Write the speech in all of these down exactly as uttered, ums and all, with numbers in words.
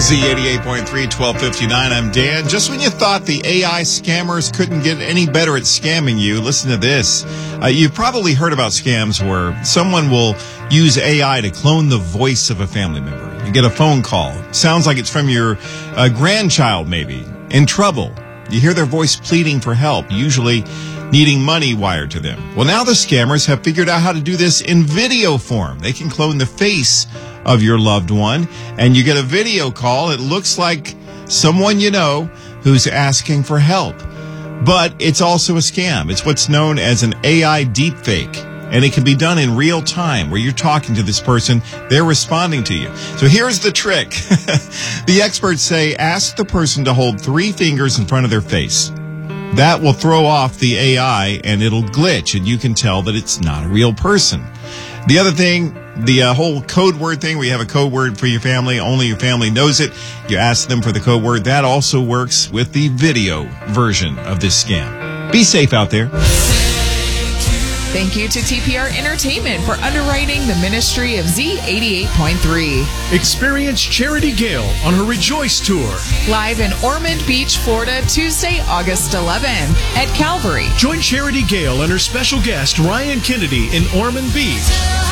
Z eighty-eight point three, twelve fifty-nine. I'm Dan. Just when you thought the A I scammers couldn't get any better at scamming you, listen to this. Uh, you've probably heard about scams where someone will use A I to clone the voice of a family member. You get a phone call. Sounds like it's from your uh, grandchild, maybe, in trouble. You hear their voice pleading for help, usually needing money wired to them. Well, now the scammers have figured out how to do this in video form. They can clone the face of your loved one, and you get a video call. It looks like someone you know who's asking for help. But it's also a scam. It's what's known as an A I deepfake, and it can be done in real time where you're talking to this person, they're responding to you. So here's the trick. The experts say ask the person to hold three fingers in front of their face. That will throw off the A I, and it'll glitch, and you can tell that it's not a real person. The other thing, the uh, whole code word thing, where you have a code word for your family, only your family knows it. You ask them for the code word. That also works with the video version of this scam. Be safe out there. Thank you to T P R Entertainment for underwriting the ministry of Z eighty-eight point three. Experience Charity Gale on her Rejoice Tour. Live in Ormond Beach, Florida, Tuesday, August eleventh at Calvary. Join Charity Gale and her special guest, Ryan Kennedy, in Ormond Beach.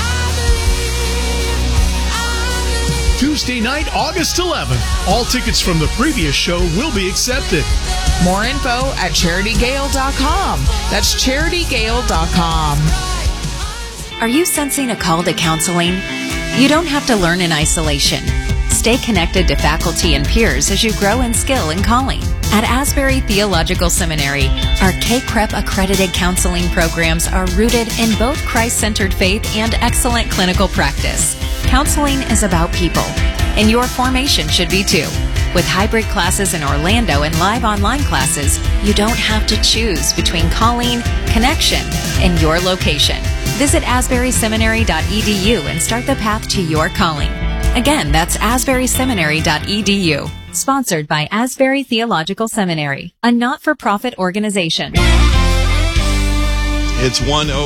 Tuesday night, August eleventh. All tickets from the previous show will be accepted. More info at charity gale dot com. That's charity gale dot com. Are you sensing a call to counseling? You don't have to learn in isolation. Stay connected to faculty and peers as you grow in skill and calling. At Asbury Theological Seminary, our K C R E P accredited counseling programs are rooted in both Christ-centered faith and excellent clinical practice. Counseling is about people, and your formation should be too. With hybrid classes in Orlando and live online classes, you don't have to choose between calling, connection, and your location. Visit asbury seminary dot e d u and start the path to your calling. Again, that's asbury seminary dot e d u. Sponsored by Asbury Theological Seminary, a not-for-profit organization. It's one oh